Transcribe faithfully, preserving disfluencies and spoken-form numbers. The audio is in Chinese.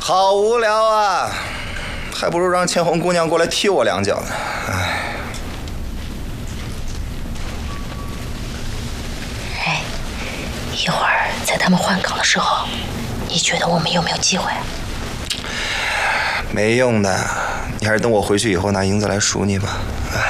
好无聊啊，还不如让千红姑娘过来踢我两脚呢。哎， 哎，一会儿在他们换岗的时候，你觉得我们有没有机会？ 没用的，你还是等我回去以后拿银子来赎你吧。哎。